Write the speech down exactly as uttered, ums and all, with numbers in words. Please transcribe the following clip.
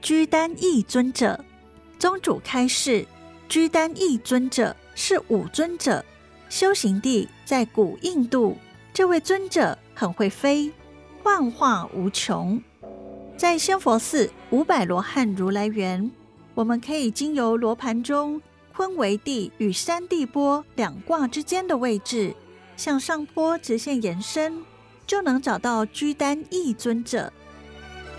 居单一尊者。宗主开示，居单一尊者是五尊者，修行地在古印度。这位尊者很会飞，幻化无穷。在仙佛寺五百罗汉如来园，我们可以经由罗盘中坤为地与山地波两卦之间的位置，向上坡直线延伸，就能找到居单一尊者